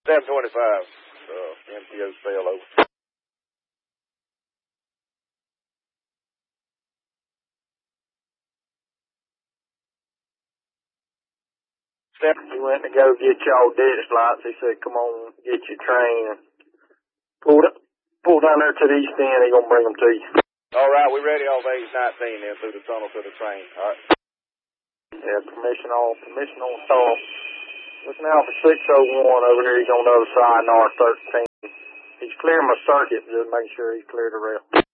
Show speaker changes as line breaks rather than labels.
725. MTO sail over.
He went to go get y'all ditch lights. He said, come on, get your train. Pull down there to the east end. He's going to bring them to you.
All right, we're ready off 819 then through the tunnel to the train. All right.
Yeah, permission on stall. Looking out for 601 over here. He's on the other side, NR13. He's clearing my circuit, just making sure he's cleared the rail.